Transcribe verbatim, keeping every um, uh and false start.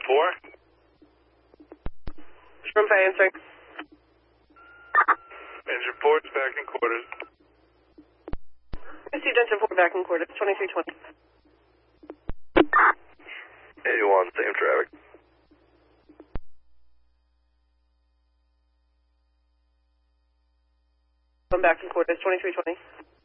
four. Room five answering. Engine four is back in quarters. Received engine four back in quarters, twenty-three twenty. eighty-one, same traffic. I'm back in quarters, twenty-three twenty.